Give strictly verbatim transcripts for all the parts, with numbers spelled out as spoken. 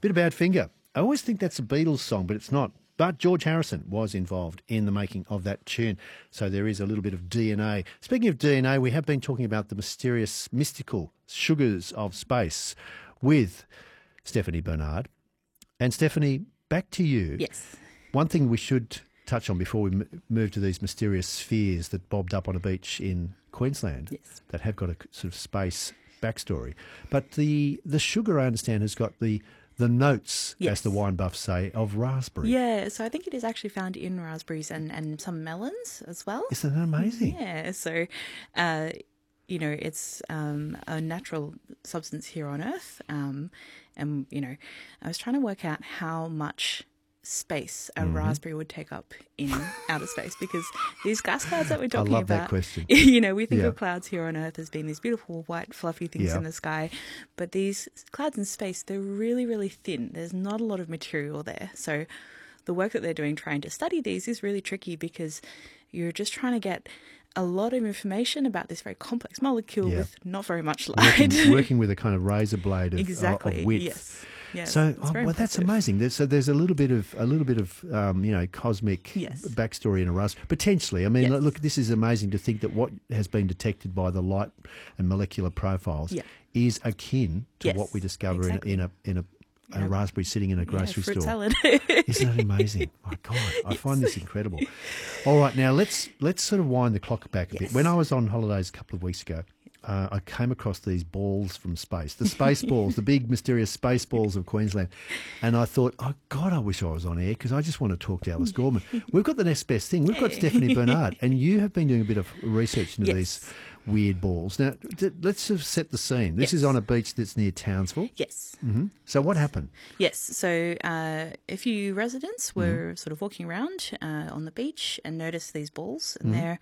Bit of Badfinger. I always think that's a Beatles song, but it's not. But George Harrison was involved in the making of that tune. So there is a little bit of D N A. Speaking of D N A, we have been talking about the mysterious, mystical sugars of space with Stephanie Bernard. And Stephanie, back to you. Yes. One thing we should touch on before we m- move to these mysterious spheres that bobbed up on a beach in Queensland Yes. that have got a sort of space backstory. But the, the sugar, I understand, has got the... the notes, Yes. as the wine buffs say, of raspberry. Yeah, so I think it is actually found in raspberries and, and some melons as well. Isn't that amazing? Yeah, so, uh, you know, it's um, a natural substance here on Earth. Um, and, you know, I was trying to work out how much space a Mm-hmm. raspberry would take up in outer space, because these gas clouds that we're talking love that about, question. you know, we think Yeah. of clouds here on Earth as being these beautiful white fluffy things Yeah. in the sky, but these clouds in space, they're really, really thin. There's not a lot of material there. So the work that they're doing trying to study these is really tricky, because you're just trying to get a lot of information about this very complex molecule Yeah. with not very much light. Working, working with a kind of razor blade of, exactly. of width. Yes. Yes. So, it's oh, very well, that's impressive. amazing. There's, so there's a little bit of a little bit of um, you know, cosmic Yes. backstory in a rust potentially. I mean, Yes. look, this is amazing to think that what has been detected by the light and molecular profiles Yeah. is akin to Yes, what we discover exactly. in, a, in a in a. A Yeah. raspberry sitting in a grocery yeah, fruit store. salad. Isn't that amazing? My God, I find this incredible. All right, now let's let's sort of wind the clock back a bit. Yes. When I was on holidays a couple of weeks ago, uh, I came across these balls from space, the space balls, the big mysterious space balls of Queensland, and I thought, oh God, I wish I was on air because I just want to talk to Alice Gorman. We've got the next best thing. We've got Stephanie Bernard, and you have been doing a bit of research into Yes. these weird balls. Now, d- let's sort of set the scene. This Yes. is on a beach that's near Townsville. Yes. hmm So what happened? Yes. So uh, a few residents were Mm-hmm. sort of walking around uh, on the beach and noticed these balls, and Mm-hmm. they're,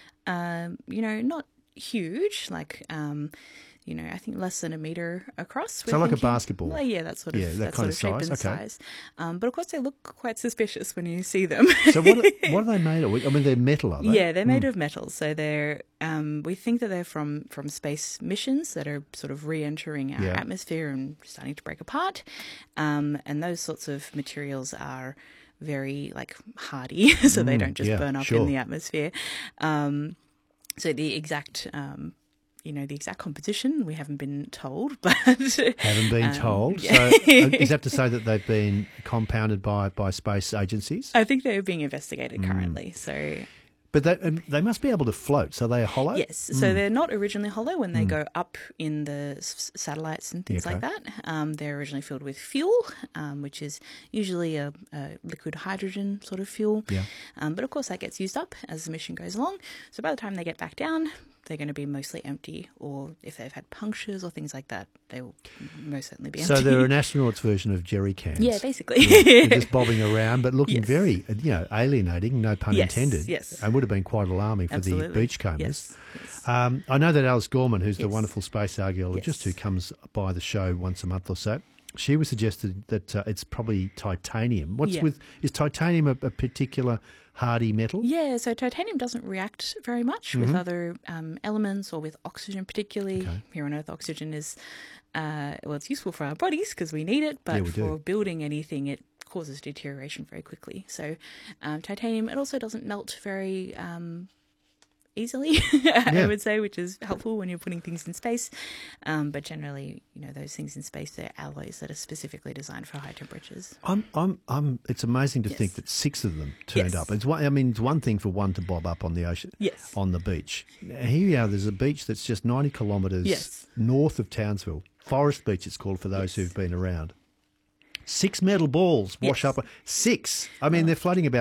um, you know, not huge, like, um, you know, I think less than a meter across. we're So like a thinking. basketball? Well, yeah, that sort of Yeah, that that kind sort of of shape size, and okay. size. Um, but of course, they look quite suspicious when you see them. So what are, what are they made of? I mean, they're metal, are they? Yeah, they're made of metal. So they're, um, we think that they're from, from space missions that are sort of re-entering our Yeah. atmosphere and starting to break apart. Um, and those sorts of materials are very like hardy, so they don't just yeah, burn up sure. in the atmosphere. Um, so the exact, um, you know, the exact composition we haven't been told, but Haven't been Um, told. yeah. So uh, is that to say that they've been compounded by, by space agencies? I think they're being investigated Mm. currently. So But they, um, they must be able to float. So they are hollow? yes, Mm. so they're not originally hollow when they go up in the s- satellites and things Okay. like that. Um, they're originally filled with fuel, um, which is usually a, a liquid hydrogen sort of fuel. Yeah. Um, but of course, that gets used up as the mission goes along. So by the time they get back down, they're going to be mostly empty, or if they've had punctures or things like that, they will most certainly be empty. So they're an astronaut's version of jerry cans. yeah, basically. They're just bobbing around, but looking Yes. very, uh, you know, alienating, no pun Yes, intended. yes. And would have been quite alarming for Absolutely. the beachcombers. Yes, yes. Um, I know that Alice Gorman, who's the Yes. wonderful space archaeologist Yes. who comes by the show once a month or so, she was suggested that uh, it's probably titanium. What's Yeah. with is titanium a, a particular hardy metal? Yeah, so titanium doesn't react very much with other um, elements or with oxygen, particularly. Mm-hmm. Okay. Here on Earth, oxygen is, uh, well, it's useful for our bodies because we need it, but Yeah, we do. for building anything, it causes deterioration very quickly. So um, titanium, it also doesn't melt very um, easily, I Yeah. would say, which is helpful when you're putting things in space. Um, but generally, you know, those things in space, they're alloys that are specifically designed for high temperatures. I'm, I'm, I'm. It's amazing to Yes. think that six of them turned Yes. up. It's one. I mean, it's one thing for one to bob up on the ocean, Yes. on the beach. Now, here you are. There's a beach that's just ninety kilometres Yes. north of Townsville, Forest Beach. It's called for those Yes. who've been around. Six metal balls wash Yes. up. Six. I mean, they're floating about.